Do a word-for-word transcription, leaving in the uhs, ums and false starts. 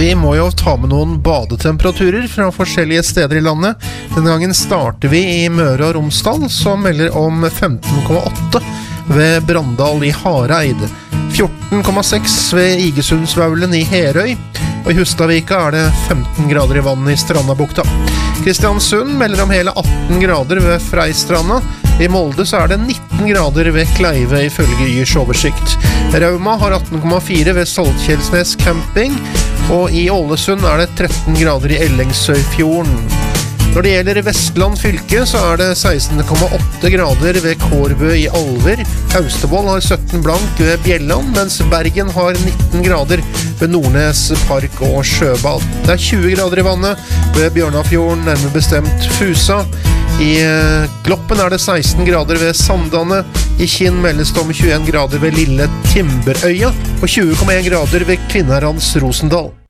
Vi må jo ta med noen badetemperaturer fra forskjellige steder i landet. Denne gangen starter vi i Møre og Romsdal, som melder om femten komma åtte ved Brandal i Hareid, fjorten komma seks ved Igesundsvaulen i Herøy, og i Hustadvika er det femten grader i vann i Strandabukta. Kristiansund melder om hele atten grader ved Freistranda. I Molde så er det nitten grader ved Kleive ifølge Yrs oversikt. Rauma har atten komma fire ved Saltkjelsnes camping, og i Ålesund er det tretten grader i Ellengsøyfjorden. Når det gjelder Vestland fylke, så er det seksten komma åtte grader ved Kårbø i Alver. Austevoll har sytten blank ved Bjelland, mens Bergen har nitten grader ved Nordnes park og sjøbad. Det er tjue grader i vannet ved Bjørnafjorden, nærmere bestemt Fusa. I Gloppen er det seksten grader ved Sandane. I Kinn meldes det om tjueen grader ved Lille Timberøya og tjue komma en grader ved Kvinnherrans Rosendal.